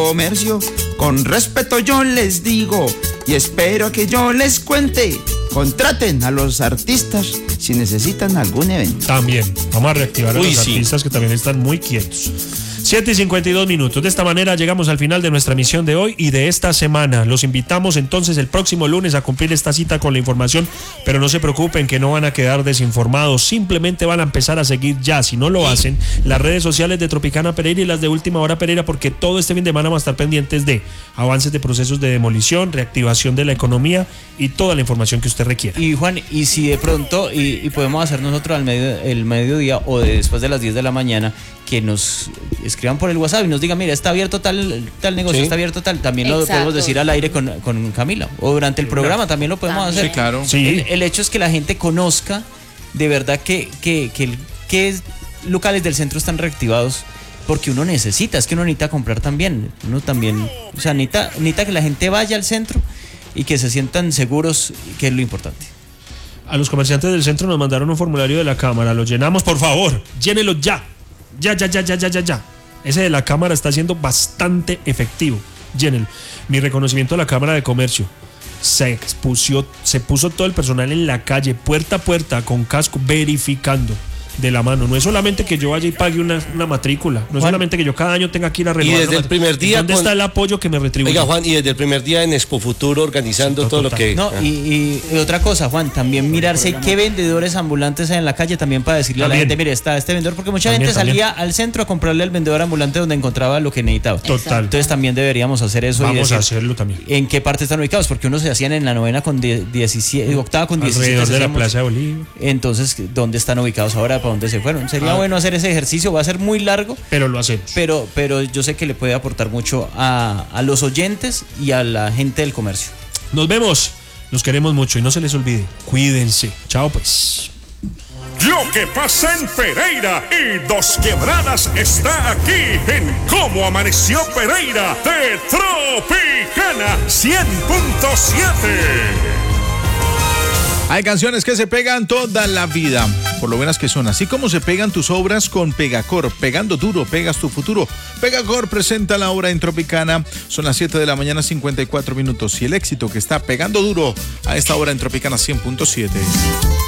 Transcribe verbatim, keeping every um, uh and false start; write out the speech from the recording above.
comercio, con respeto yo les digo, y espero que yo les cuente. Contraten a los artistas si necesitan algún evento. También, vamos a reactivar a Uy, los sí. artistas que también están muy quietos. siete y cincuenta y dos minutos. De esta manera llegamos al final de nuestra misión de hoy y de esta semana. Los invitamos entonces el próximo lunes a cumplir esta cita con la información, pero no se preocupen que no van a quedar desinformados, simplemente van a empezar a seguir ya, si no lo hacen, las redes sociales de Tropicana Pereira y las de Última Hora Pereira, porque todo este fin de semana van a estar pendientes de avances de procesos de demolición, reactivación de la economía y toda la información que usted requiera. Y Juan, y si de pronto, y, y podemos hacer nosotros al medio, el mediodía o de después de las diez de la mañana, que nos escriban por el WhatsApp y nos digan, mira, está abierto tal, tal negocio, Sí. está abierto tal, también lo Exacto. podemos decir al aire con, con Camila, o durante el programa también lo podemos También. hacer. Sí, claro. Sí. El, el hecho es que la gente conozca de verdad que, que, que, que locales del centro están reactivados, porque uno necesita, es que uno necesita comprar también, uno también, o sea, necesita, necesita que la gente vaya al centro y que se sientan seguros, que es lo importante. A los comerciantes del centro nos mandaron un formulario de la cámara, lo llenamos, por favor, llénelo ya, ya, ya, ya, ya, ya, ya, ya. Ese de la cámara está siendo bastante efectivo, llénelo. Mi reconocimiento a la Cámara de Comercio. Se expuso, se puso todo el personal en la calle, puerta a puerta, con casco, verificando de la mano. No es solamente que yo vaya y pague una, una matrícula, no es Juan, solamente que yo cada año tenga que ir a renovar. Y desde una el primer matrícula. día ¿Dónde con- está el apoyo que me retribuye? Oiga, Juan, y desde el primer día en Expo Futuro organizando Sí, todo lo total. que... No, Ah. y, y- y otra cosa, Juan, también mirarse qué vendedores ambulantes hay en la calle también para decirle a la También. gente, mire, está este vendedor, porque mucha También, gente también. salía al centro a comprarle al vendedor ambulante donde encontraba lo que necesitaba. Total. Entonces también deberíamos hacer eso y Vamos decir a hacerlo también. en qué parte están ubicados, porque unos se hacían en la novena con die- diecisiete, octava con diecisiete. Alrededor de la hacíamos. Plaza de Bolívar. Entonces, ¿dónde están ubicados ahora? ¿Para dónde se fueron? Sería Ah. bueno hacer ese ejercicio, va a ser muy largo, Pero lo hacemos. pero, pero yo sé que le puede aportar mucho a, a los oyentes y a la gente del comercio. Nos vemos. Los queremos mucho y no se les olvide. Cuídense. Chao pues. Lo que pasa en Pereira y Dos Quebradas está aquí en Cómo Amaneció Pereira de Tropicana cien punto siete. Hay canciones que se pegan toda la vida, por lo buenas que son, así como se pegan tus obras con Pegacor. Pegando duro, pegas tu futuro. Pegacor presenta la obra en Tropicana. Son las siete de la mañana, cincuenta y cuatro minutos. Y el éxito que está pegando duro a esta hora en Tropicana cien punto siete.